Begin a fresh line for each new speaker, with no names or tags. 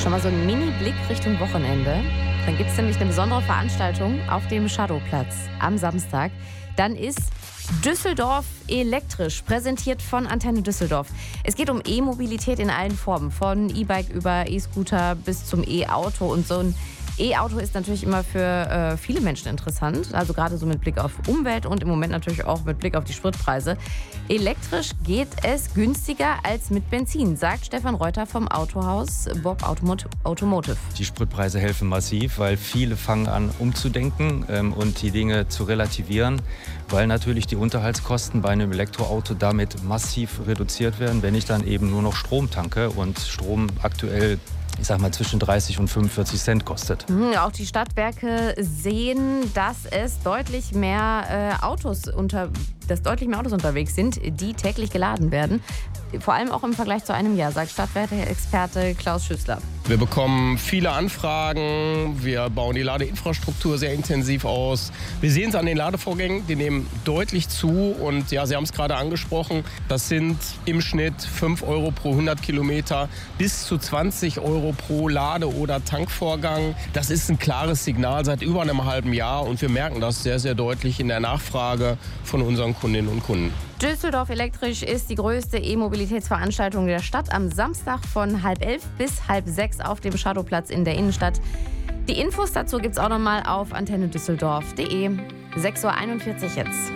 Schon mal so ein Mini-Blick Richtung Wochenende. Dann gibt es nämlich eine besondere Veranstaltung auf dem Shadowplatz am Samstag. Dann ist Düsseldorf elektrisch, präsentiert von Antenne Düsseldorf. Es geht um E-Mobilität in allen Formen, von E-Bike über E-Scooter bis zum E-Auto. Und so ein E-Auto ist natürlich immer für viele Menschen interessant, also gerade so mit Blick auf Umwelt und im Moment natürlich auch mit Blick auf die Spritpreise. Elektrisch geht es günstiger als mit Benzin, sagt Stefan Reuter vom Autohaus Bob Automotive.
Die Spritpreise helfen massiv, weil viele fangen an umzudenken und die Dinge zu relativieren, weil natürlich die Unterhaltskosten bei einem Elektroauto damit massiv reduziert werden, wenn ich dann eben nur noch Strom tanke und Strom aktuell, ich sag mal, zwischen 30 und 45 Cent kostet.
Auch die Stadtwerke sehen, dass es deutlich mehr Autos unterwegs sind, die täglich geladen werden. Vor allem auch im Vergleich zu einem Jahr, sagt Stadtwerke-Experte Klaus Schüssler.
Wir bekommen viele Anfragen, wir bauen die Ladeinfrastruktur sehr intensiv aus. Wir sehen es an den Ladevorgängen, die nehmen deutlich zu und ja, Sie haben es gerade angesprochen, das sind im Schnitt 5 Euro pro 100 Kilometer bis zu 20 Euro pro Lade- oder Tankvorgang. Das ist ein klares Signal seit über einem halben Jahr und wir merken das sehr, sehr deutlich in der Nachfrage von unseren Kundinnen und Kunden.
Düsseldorf elektrisch ist die größte E-Mobilitätsveranstaltung der Stadt am Samstag von 11:30 bis 5:30 auf dem Shadowplatz in der Innenstadt. Die Infos dazu gibt's auch nochmal auf antennedüsseldorf.de. 6:41 Uhr jetzt.